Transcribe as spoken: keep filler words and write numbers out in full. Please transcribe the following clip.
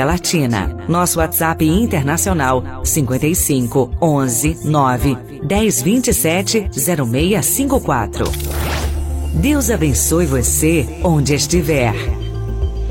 América Latina. Nosso WhatsApp internacional cinquenta e cinco, onze, nove, dez, vinte e sete, zero seis cinco quatro. Deus abençoe você onde estiver.